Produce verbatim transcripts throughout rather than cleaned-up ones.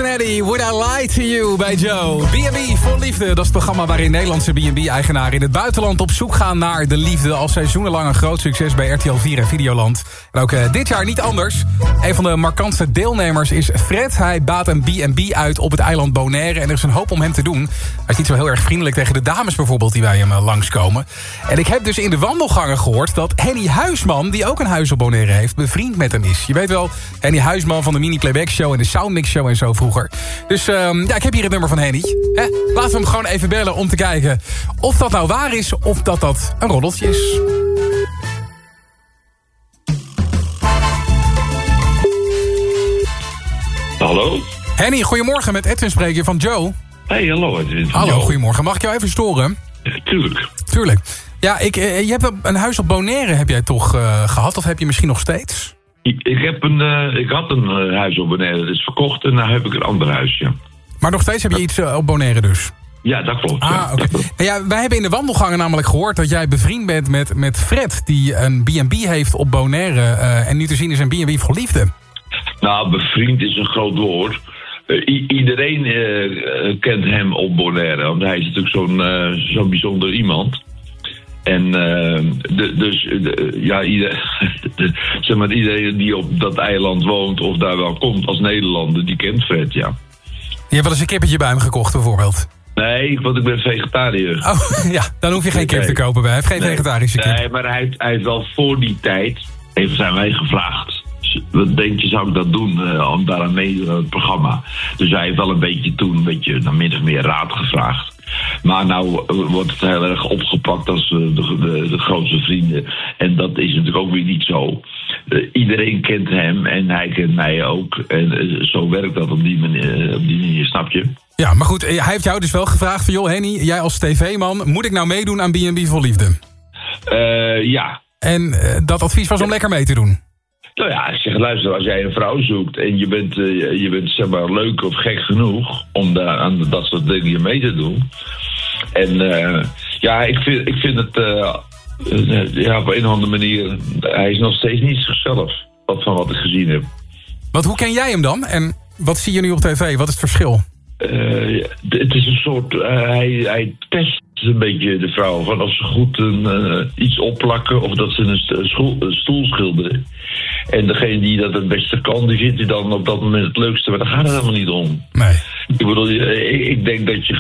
Eddie, Would I Lie to You bij Joe. B en B voor liefde, dat is het programma waarin Nederlandse B en B-eigenaren in het buitenland op zoek gaan naar de liefde. Al seizoenenlang een groot succes bij R T L vier en Videoland. En ook uh, dit jaar niet anders. Een van de markantste deelnemers is Fred. Hij baat een B en B uit op het eiland Bonaire en er is een hoop om hem te doen. Hij is niet zo heel erg vriendelijk tegen de dames bijvoorbeeld die bij hem uh, langskomen. En ik heb dus in de wandelgangen gehoord dat Henny Huisman, die ook een huis op Bonaire heeft, bevriend met hem is. Je weet wel, Henny Huisman van de Mini Playback Show en de Soundmix Show en zo vroeger. Dus um, ja, ik heb hier het nummer van Henny. Hè? Laten we hem gewoon even bellen om te kijken of dat nou waar is of dat dat een roddeltje is. Hallo? Henny, goedemorgen, met Edwin spreek je van Joe. Hey, hallo Edwin. Hallo, Joe. Goedemorgen. Mag ik jou even storen? Ja, tuurlijk. Tuurlijk. Ja, ik, je hebt een huis op Bonaire heb jij toch uh, gehad, of heb je misschien nog steeds? Ik, ik, heb een, uh, ik had een uh, huis op Bonaire, dat is verkocht en nu heb ik een ander huisje. Maar nog steeds heb je iets uh, op Bonaire dus? Ja, dat klopt. Ah, ja, oké. Okay. Nou ja, wij hebben in de wandelgangen namelijk gehoord dat jij bevriend bent met, met Fred, die een B en B heeft op Bonaire uh, en nu te zien is een B en B voor liefde. Nou, bevriend is een groot woord. Uh, I- iedereen uh, kent hem op Bonaire, want hij is natuurlijk zo'n, uh, zo'n bijzonder iemand. En uh, de, dus de, ja, ieder, de, zeg maar, iedereen die op dat eiland woont of daar wel komt als Nederlander, die kent Fred, ja. Je hebt wel eens een kippetje bij hem gekocht bijvoorbeeld? Nee, want ik ben vegetariër. Oh, ja, dan hoef je geen kip te kopen bij. Hij heeft geen nee, vegetarische kip. Nee, maar hij heeft, hij heeft wel voor die tijd, even zijn wij gevraagd, wat denk je, zou ik dat doen, uh, om daar aan mee te doen aan het programma. Dus hij heeft wel een beetje toen, een beetje, nou, min of meer raad gevraagd. Maar nou wordt het heel erg opgepakt als de, de, de grootste vrienden. En dat is natuurlijk ook weer niet zo. Uh, iedereen kent hem en hij kent mij ook. En uh, zo werkt dat op die manier, op die manier, snap je? Ja, maar goed, hij heeft jou dus wel gevraagd van, joh Henny, jij als tv-man, moet ik nou meedoen aan B en B voor liefde? Uh, ja. En uh, dat advies was om lekker mee te doen? Nou ja, ik zeg, luister, als jij een vrouw zoekt en je bent, uh, je bent zeg maar leuk of gek genoeg om daar aan dat soort dingen mee te doen. En uh, ja, ik vind, ik vind het uh, uh, ja, op een of andere manier, hij is nog steeds niet zichzelf, wat van wat ik gezien heb. Want hoe ken jij hem dan? En wat zie je nu op tv? Wat is het verschil? Uh, het is een soort, uh, hij, hij test een beetje de vrouw, van of ze goed een, uh, iets opplakken of dat ze een, school, een stoel schilderen. En degene die dat het beste kan, die vindt hij dan op dat moment het leukste. Maar daar gaat het helemaal niet om. Nee. Ik bedoel, ik, ik denk dat je...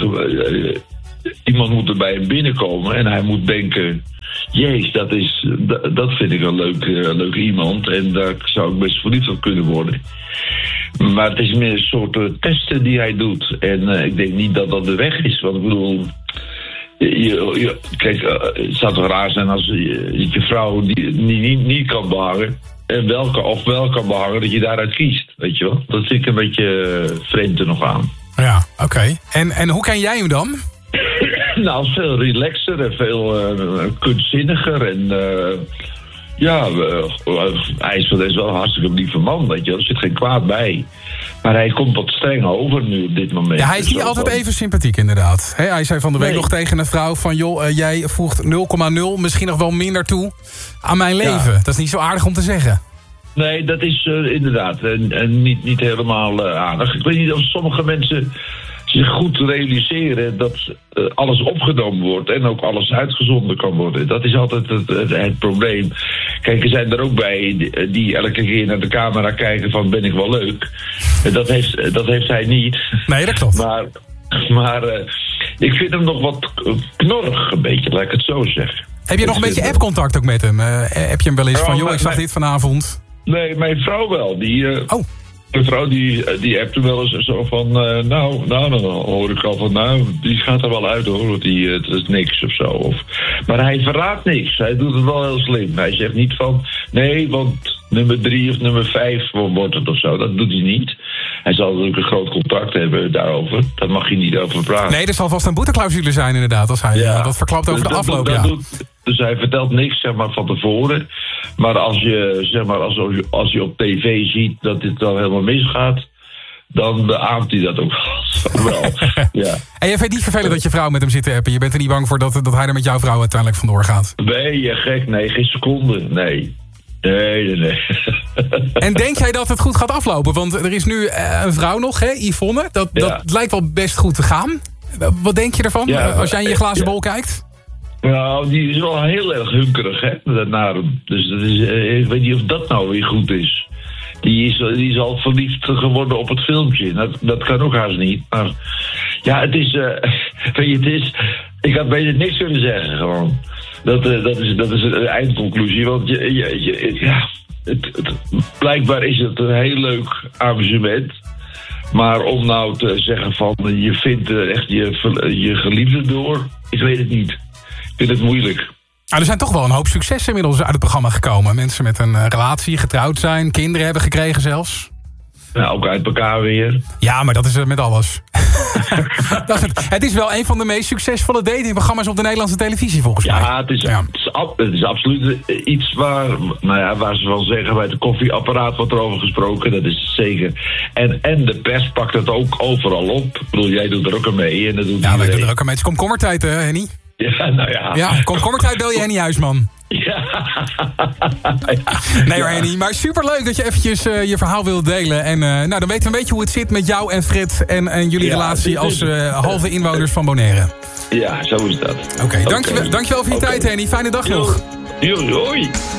Uh, iemand moet er bij hem binnenkomen en hij moet denken... Jeez, dat, is, dat, dat vind ik een leuk, uh, leuk iemand. En daar zou ik best verliefd op kunnen worden. Maar het is meer een soort uh, testen die hij doet. En uh, ik denk niet dat dat de weg is. Want ik bedoel... Je, je, kijk, uh, het zou toch raar zijn als je, je vrouw die, die niet, niet kan behangen... En welke of wel kan behangen dat je daaruit kiest, weet je wel? Dat vind ik een beetje uh, vreemd er nog aan. Ja, oké. Okay. En, en hoe ken jij hem dan? Nou, veel relaxer en veel uh, kunstzinniger. En uh, ja, uh, hij is wel een hartstikke lieve man, weet je wel. Er zit geen kwaad bij. Maar hij komt wat streng over nu op dit moment. Ja, hij is niet altijd even sympathiek inderdaad. He, hij zei van de week nee. nog tegen een vrouw van... joh, uh, jij voegt nul komma nul, misschien nog wel minder toe aan mijn leven. Ja. Dat is niet zo aardig om te zeggen. Nee, dat is uh, inderdaad en, en niet, niet helemaal uh, aardig. Ik weet niet of sommige mensen zich goed realiseren... dat uh, alles opgenomen wordt en ook alles uitgezonden kan worden. Dat is altijd het, het, het probleem. Kijk, er zijn er ook bij die, die elke keer naar de camera kijken van... ben ik wel leuk? En dat heeft, dat heeft hij niet. Nee, dat klopt. Maar, maar uh, ik vind hem nog wat knorrig een beetje, laat ik het zo zeggen. Heb je nog een beetje app-contact ook met hem? Uh, heb je hem wel eens van, joh, ik zag nee, dit vanavond... Nee, mijn vrouw wel. Die, uh, oh. Mijn vrouw die, die appte wel eens zo van... Uh, nou, nou, dan hoor ik al van... Nou, die gaat er wel uit hoor. Want die, uh, dat is niks of zo. Of, maar hij verraadt niks. Hij doet het wel heel slim. Hij zegt niet van... Nee, want nummer drie of nummer vijf wordt het of zo. Dat doet hij niet. Hij zal natuurlijk een groot contact hebben daarover. Daar mag je niet over praten. Nee, er zal vast een boeteclausule zijn inderdaad. Als hij ja. uh, dat verklapt over dus de afloop. Dat, dat ja. doet, dus hij vertelt niks zeg maar, van tevoren. Maar als je, zeg maar, als, als je op tv ziet dat dit dan helemaal misgaat... dan beaamt hij dat ook wel. Ja. En je vindt niet vervelend dat je vrouw met hem zit te appen? Je bent er niet bang voor dat, dat hij er met jouw vrouw uiteindelijk vandoor gaat? Nee, je gek. Nee, geen seconde. Nee. Nee, nee, nee. En denk jij dat het goed gaat aflopen? Want er is nu uh, een vrouw nog, hè, Yvonne. Dat, ja. dat lijkt wel best goed te gaan. Wat denk je ervan, ja, als jij in je glazen bol ja. kijkt? Nou, die is wel heel erg hunkerig, hè, naar hem. Dus dat is, ik weet niet of dat nou weer goed is. Die is, die is al verliefd geworden op het filmpje. Dat, dat kan ook haast niet. Maar ja, het is... Uh, weet je, het is... Ik had beter niks kunnen zeggen, gewoon. Dat, uh, dat, is, dat is de eindconclusie. Want je, je, je, ja, het, het, blijkbaar is het een heel leuk amusement. Maar om nou te zeggen van... je vindt echt je, je geliefde door... Ik weet het niet. Ik vind het moeilijk. Nou, er zijn toch wel een hoop successen inmiddels uit het programma gekomen. Mensen met een uh, relatie, getrouwd zijn, kinderen hebben gekregen zelfs. Ja, ook uit elkaar weer. Ja, maar dat is uh, met alles. dat het, het is wel een van de meest succesvolle datingprogramma's op de Nederlandse televisie volgens ja, mij. Het is, ja, het is, het is absoluut iets waar, nou ja, waar ze van zeggen... bij het koffieapparaat wordt er over gesproken, dat is zeker. En, en de pers pakt het ook overal op. Ik bedoel, jij doet er ook aan mee. En dat doet ja, wij doen er ook aan mee. Het is komkommertijd, hè, Henny? Ja, nou ja. Ja, komkommertijd bel je Henny Huisman. Ja. Nee hoor, Henny. Maar superleuk dat je eventjes uh, je verhaal wilt delen. En uh, nou, dan weten we een beetje hoe het zit met jou en Fred... en, en jullie ja, relatie als uh, halve inwoners van Bonaire. Ja, zo is dat. Oké, okay, dankjewel, okay. dankjewel voor je okay. tijd, Henny. Fijne dag yo. nog. Yo, hoi.